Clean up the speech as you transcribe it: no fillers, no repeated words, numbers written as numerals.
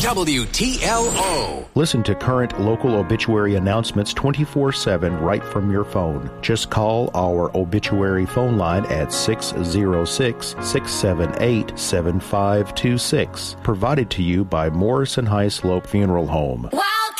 WTLO. Listen to current local obituary announcements 24/7 right from your phone. Just call our obituary phone line at 606-678-7526. Provided to you by Morrison High Slope Funeral Home. Wow.